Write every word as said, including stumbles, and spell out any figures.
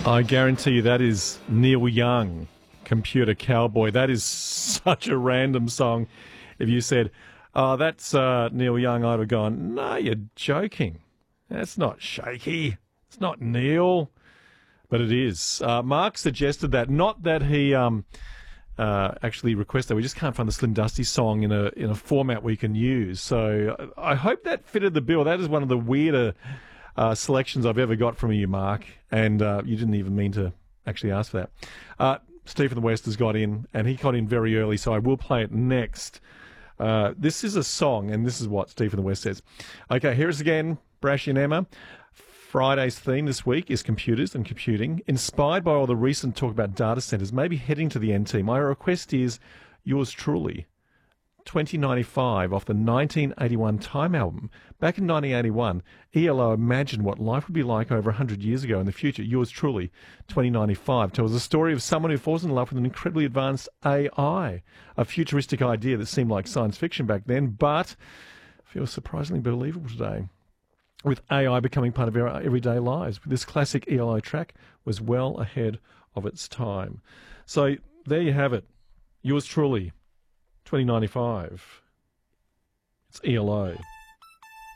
I guarantee you that is Neil Young, Computer Cowboy. That is such a random song. If you said, oh, that's uh, Neil Young, I'd have gone, no, you're joking. That's not Shaky. It's not Neil. But it is. Uh, Mark suggested that. Not that he um, uh, actually requested. We just can't find the Slim Dusty song in a in a format we can use. So I hope that fitted the bill. That is one of the weirder uh, selections I've ever got from you, Mark. And uh, you didn't even mean to actually ask for that. Uh, Steve from the West has got in, and he got in very early, so I will play it next. Uh, this is a song, and this is what Steve from the West says. Okay, here is again, Brashy and Emma. Friday's theme this week is computers and computing. Inspired by all the recent talk about data centres, maybe heading to the N T, my request is yours truly, twenty ninety-five, off the nineteen eighty-one Time album. Back in nineteen eighty-one, E L O imagined what life would be like over one hundred years ago in the future. Yours truly, twenty ninety-five, tells a story of someone who falls in love with an incredibly advanced A I, a futuristic idea that seemed like science fiction back then, but feels surprisingly believable today, with A I becoming part of our everyday lives. This classic E L O track was well ahead of its time. So there you have it. Yours truly, twenty ninety-five. It's E L O.